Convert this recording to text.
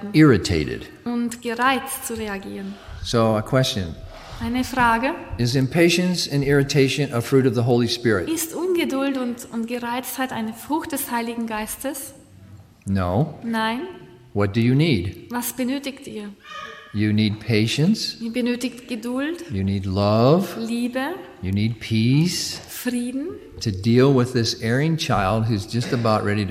werden irritated. und gereizt zu reagieren. So a question, Eine Frage: is impatience and irritation a fruit of the Holy Spirit? Ist Ungeduld und Gereiztheit eine Frucht des Heiligen Geistes? No. Nein. What do you need? Was benötigt ihr? You need patience, Ihr benötigt Geduld, you need love, Liebe, you need peace Frieden, to deal with this erring child who's just about ready to